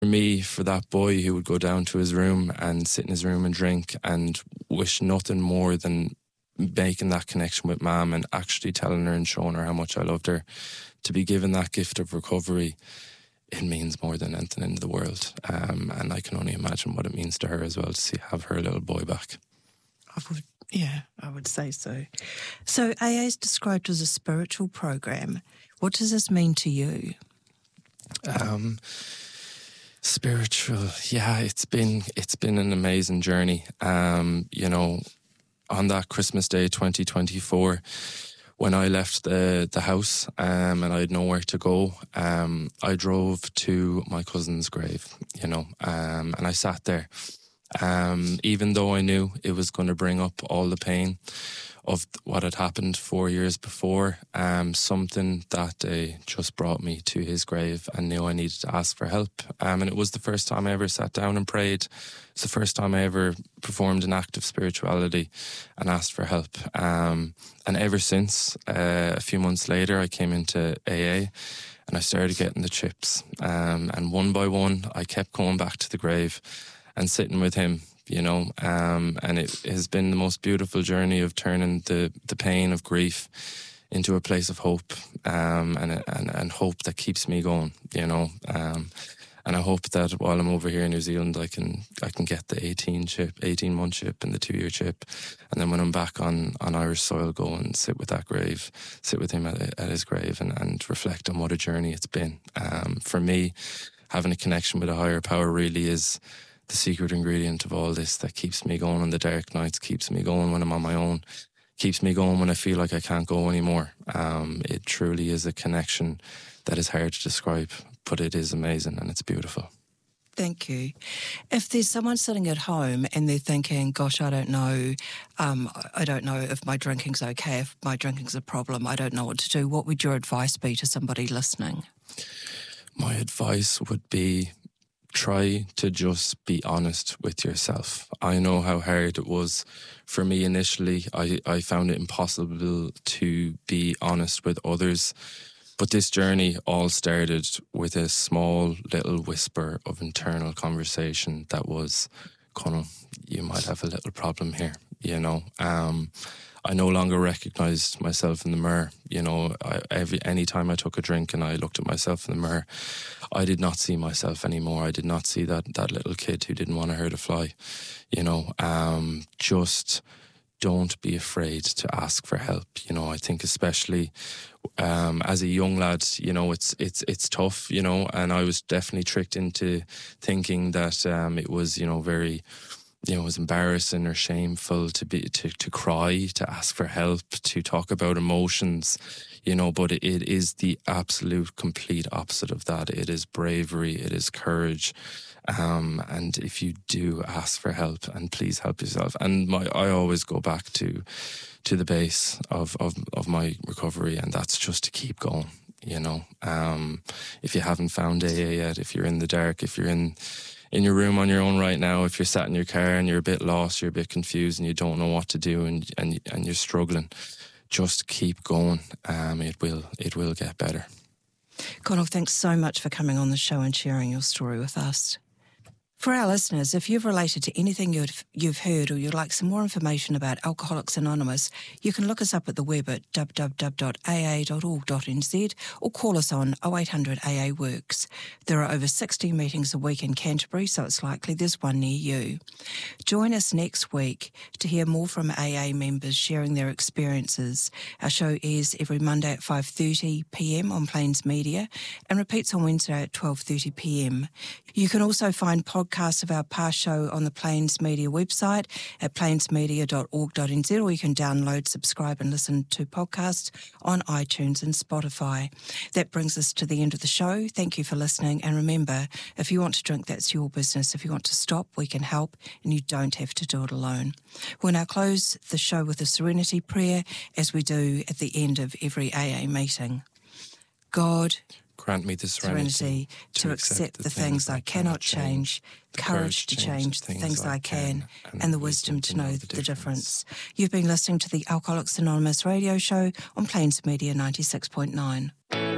For me, for that boy who would go down to his room and sit in his room and drink and wish nothing more than making that connection with Mum and actually telling her and showing her how much I loved her, to be given that gift of recovery, it means more than anything in the world. And I can only imagine what it means to her as well to have her little boy back. I would say so. So AA is described as a spiritual program. What does this mean to you? Spiritual, it's been an amazing journey. On that Christmas Day 2024, when I left the house and I had nowhere to go, I drove to my cousin's grave, and I sat there. Even though I knew it was going to bring up all the pain of what had happened 4 years before, something that day just brought me to his grave and knew I needed to ask for help. And it was the first time I ever sat down and prayed. It's the first time I ever performed an act of spirituality and asked for help. And ever since, a few months later, I came into AA and I started getting the chips. And one by one, I kept going back to the grave and sitting with him, and it has been the most beautiful journey of turning the pain of grief into a place of hope, and hope that keeps me going, and I hope that while I'm over here in New Zealand, I can get the 18-month chip and the 2-year chip, and then when I'm back on Irish soil, go and sit with him at his grave and reflect on what a journey it's been. For me, having a connection with a higher power really is the secret ingredient of all this that keeps me going on the dark nights, keeps me going when I'm on my own, keeps me going when I feel like I can't go anymore. It truly is a connection that is hard to describe, but it is amazing and it's beautiful. Thank you. If there's someone sitting at home and they're thinking, gosh, I don't know if my drinking's okay, if my drinking's a problem, I don't know what to do, what would your advice be to somebody listening? My advice would be, try to just be honest with yourself. I know how hard it was for me initially. I found it impossible to be honest with others. But this journey all started with a small little whisper of internal conversation that was, Conal, you might have a little problem here, I no longer recognised myself in the mirror. Any time I took a drink and I looked at myself in the mirror, I did not see myself anymore. I did not see that little kid who didn't want to hurt a fly. Just don't be afraid to ask for help. I think especially as a young lad, it's tough. And I was definitely tricked into thinking that it was very. It was embarrassing or shameful to cry, to ask for help, to talk about emotions, but it is the absolute complete opposite of that. It is bravery, it is courage. And if you do ask for help, and please help yourself. And I always go back to the base of my recovery, and that's just to keep going. If you haven't found AA yet, if you're in the dark, if you're in your room on your own right now, if you're sat in your car and you're a bit lost, you're a bit confused and you don't know what to do and you're struggling, just keep going. It will get better. Conal, thanks so much for coming on the show and sharing your story with us. For our listeners, if you've related to anything you've heard or you'd like some more information about Alcoholics Anonymous, you can look us up at the web at www.aa.org.nz or call us on 0800 AA Works. There are over 60 meetings a week in Canterbury, so it's likely there's one near you. Join us next week to hear more from AA members sharing their experiences. Our show airs every Monday at 5:30pm on Plains Media and repeats on Wednesday at 12:30pm. You can also find podcasts of our past show on the Plains Media website at plainsmedia.org.nz, or you can download, subscribe and listen to podcasts on iTunes and Spotify. That brings us to the end of the show. Thank you for listening, and remember, if you want to drink, that's your business. If you want to stop, we can help, and you don't have to do it alone. We'll now close the show with a serenity prayer, as we do at the end of every AA meeting. God, grant me the serenity to accept the things I cannot change, courage to change the things I can, and the wisdom to know the difference. You've been listening to the Alcoholics Anonymous radio show on Plains Media 96.9.